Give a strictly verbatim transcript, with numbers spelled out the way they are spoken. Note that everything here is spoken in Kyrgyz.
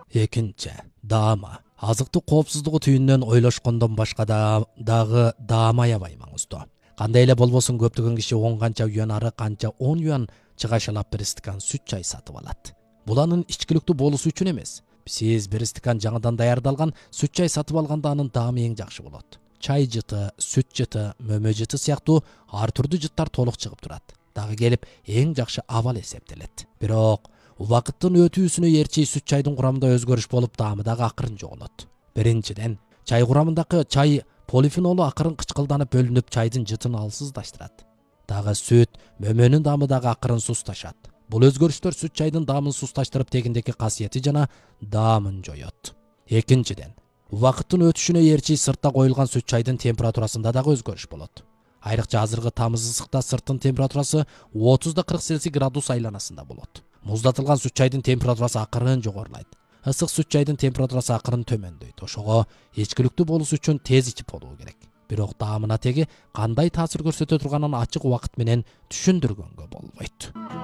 Экинчи, даама. Азыктык коопсуздугу түйүнүнөн ойлошкондон башка да дагы даама аябай маңыздуу. Кандай эле болбосун көптөгөн киши он канча юан ары канча он юан чыгашалап бир стакан сүт чай сатып алат. Бул анын ичкиликтүү болуусу үчүн эмес. Сиз бир стакан жаңыдан даярдалган сүт чай сатып алганда анын даамы эң жакшы болот. Чай жыты, сүт жыты, мөмө жыты сыяктуу ар түрдүү жыттар толук чыгып турат. Дагы келип эң жакшы абал эсептелет. Бирок убакыттын өтүүсүнө ээрчи сүт чайдын курамында өзгөрүш болуп, даамы дагы акырын жоголот. Биринчиден, чай курамындагы чай полифенолу акырын кычкылданып бөлүнүп, чайдын жытын алсыздаштырат. Дагы сүт, мөмөнүн даамы дагы акырын сусташат. Бул өзгөрүштөр сүт чайдын даамын сусташтырып, тегиндеги касиети жана даамын жоёт. Экинчиден, убакыттын өтүшүнө ээрчи сыртта коюлган сүт чайдын температурасында дагы өзгөрүш болот. Айрыкча азыркы тамыз ысыкта сырттын температурасы отузда кырк Цельсий градус айланасында болот. Муздатылган сүт чайдын температурасы акырын жогорулайт. Ысык сүт чайдын температурасы акырын төмөндөйт. Ошого ичкиликтүү болуусу үчүн тез ичип болуу керек. Бирок даамына теги кандай таасир көрсөтө турганын ачык убакыт менен түшүндүргөнгө болбойт.